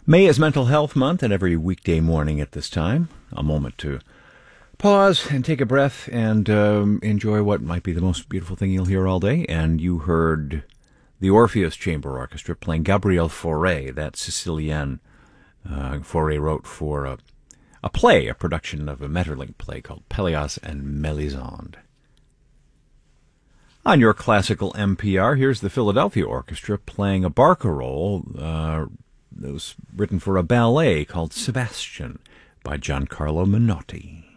May is Mental Health Month, and every weekday morning at this time, a moment to pause and take a breath and enjoy what might be the most beautiful thing you'll hear all day. And you heard the Orpheus Chamber Orchestra playing Gabriel Fauré, that Sicilian Fauré wrote for a play, a production of a Maeterlinck play called Pelléas and Mélisande. On your classical NPR, here's the Philadelphia Orchestra playing a barcarolle that was written for a ballet called Sebastian by Giancarlo Menotti.